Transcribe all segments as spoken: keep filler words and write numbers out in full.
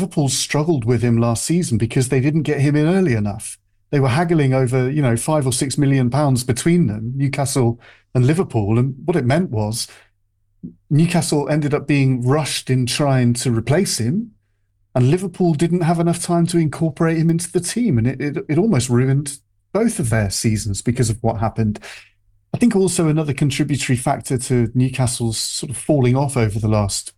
Liverpool struggled with him last season because they didn't get him in early enough. They were haggling over, you know, five or six million pounds between them, Newcastle and Liverpool. And what it meant was Newcastle ended up being rushed in trying to replace him, and Liverpool didn't have enough time to incorporate him into the team. And it, it, it almost ruined both of their seasons because of what happened. I think also another contributory factor to Newcastle's sort of falling off over the last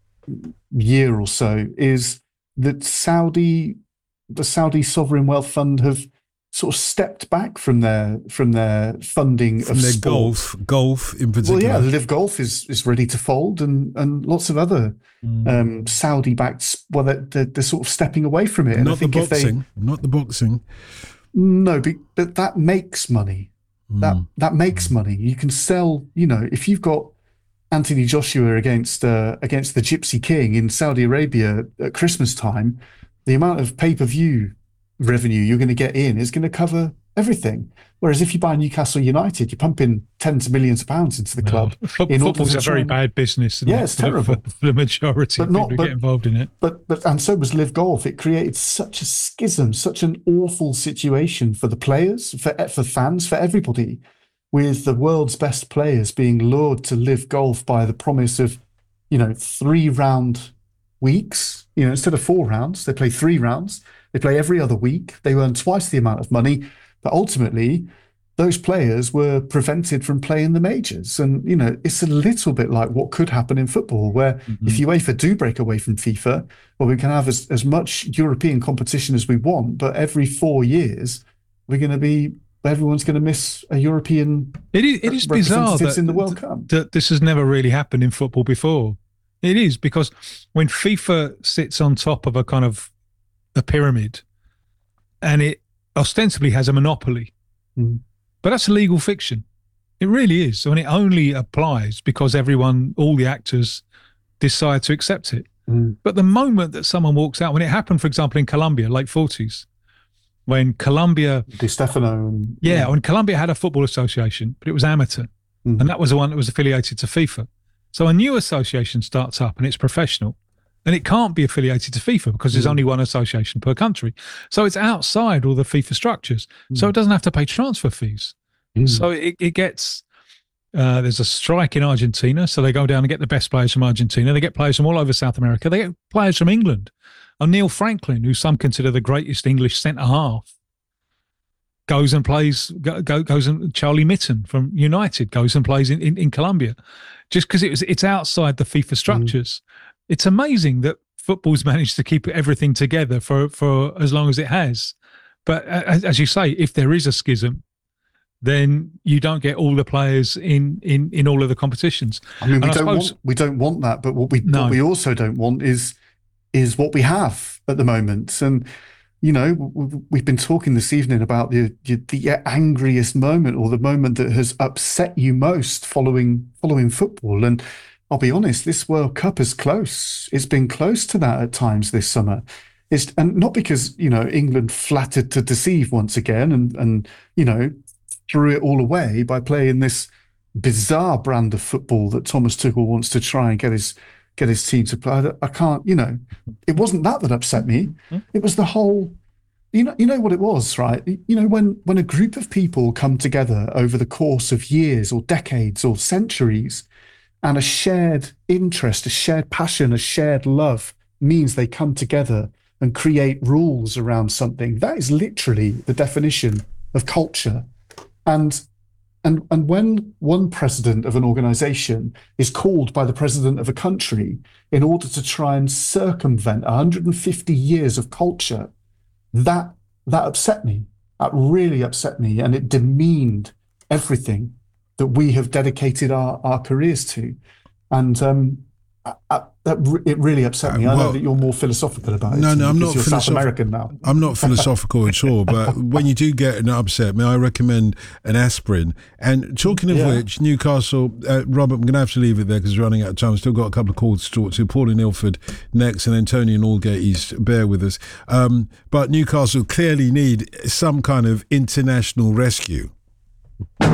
year or so is that Saudi, the Saudi Sovereign Wealth Fund have sort of stepped back from their from their funding from of their sport. golf, golf in particular. Well, yeah, Live Golf is is ready to fold, and and lots of other mm. um, Saudi-backed. Well, they're, they're, they're sort of stepping away from it. And not I think the boxing, if they, not the boxing. No, but, but that makes money. Mm. That that makes mm. money. You can sell. You know, if you've got Anthony Joshua against uh, against the Gypsy King in Saudi Arabia at Christmas time, the amount of pay-per-view revenue you're going to get in is going to cover everything. Whereas if you buy Newcastle United, you're pumping tens of millions of pounds into the club. No. Football's a very and, bad business. Yeah, it's terrible. For, for the majority but of not, people who but, get involved in it. But but and so was Live Golf. It created such a schism, such an awful situation for the players, for for fans, for everybody, with the world's best players being lured to Live Golf by the promise of, you know, three round weeks. You know, instead of four rounds, they play three rounds. They play every other week. They earn twice the amount of money. But ultimately, those players were prevented from playing the majors. And, you know, it's a little bit like what could happen in football, where mm-hmm. if UEFA do break away from FIFA, well, we can have as, as much European competition as we want, but every four years, we're going to be, everyone's going to miss a European It is, it is bizarre that, in the World Cup. that this has never really happened in football before. It is, because when FIFA sits on top of a kind of a pyramid and it ostensibly has a monopoly, mm. but that's legal fiction. It really is. And it only applies because everyone, all the actors decide to accept it. Mm. But the moment that someone walks out, when it happened, for example, in Colombia, late forties, when Colombia... Di Stefano. And, yeah, yeah, when Colombia had a football association, but it was amateur. Mm. And that was the one that was affiliated to FIFA. So a new association starts up and it's professional. And it can't be affiliated to FIFA because there's mm. only one association per country. So it's outside all the FIFA structures. Mm. So it doesn't have to pay transfer fees. Mm. So it, it gets, uh, there's a strike in Argentina. So they go down and get the best players from Argentina. They get players from all over South America. They get players from England. And Neil Franklin, who some consider the greatest English centre-half, goes and plays, go, go, goes and Charlie Mitten from United goes and plays in, in, in Colombia. Just because it was, it's outside the FIFA structures. Mm. It's amazing that football's managed to keep everything together for, for as long as it has. But as, as you say, if there is a schism, then you don't get all the players in, in, in all of the competitions. I mean, we and don't suppose, want we don't want that. But what we no. what we also don't want is is what we have at the moment. And you know, we've been talking this evening about the the angriest moment, or the moment that has upset you most following following football. And I'll be honest, this World Cup is close. It's been close to that at times this summer. It's, and not because, you know, England flattered to deceive once again and, and, you know, threw it all away by playing this bizarre brand of football that Thomas Tuchel wants to try and get his get his team to play. I, I can't, you know, it wasn't that that upset me. It was the whole, you know, you know what it was, right? You know, when, when a group of people come together over the course of years or decades or centuries, and a shared interest, a shared passion, a shared love means they come together and create rules around something. That is literally the definition of culture. And and and when one president of an organization is called by the president of a country in order to try and circumvent one hundred fifty years of culture, that that upset me. That really upset me, and it demeaned everything that we have dedicated our, our careers to. And um, I, I, that re- it really upset me. I well, know that you're more philosophical about it. No, no, I'm not you're philosoph- South American now. I'm not philosophical at all, but when you do get an upset, may I recommend an aspirin? And talking of yeah. which, Newcastle, uh, Robert, I'm going to have to leave it there because we're running out of time. We've still got a couple of calls to talk to. Paul in Ilford next, and then Tony in Aldgate East. Bear with us. Um, but Newcastle clearly need some kind of international rescue.